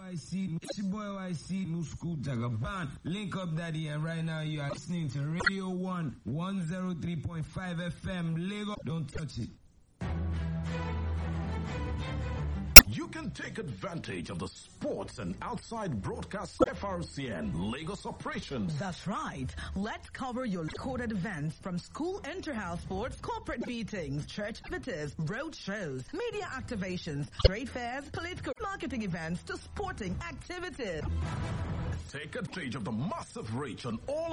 YC, it's your boy YC, New School Jagaban. Link up, Daddy, and right now you are listening to Radio 1, 103.5 FM, Lagos. Don't touch it. You can take advantage of the sports and outside broadcast FRCN Lagos operations. That's right. Let's cover your recorded events from school inter-house sports, corporate meetings, church activities, road shows, media activations, trade fairs, political marketing events to sporting activities. Take advantage of the massive reach on all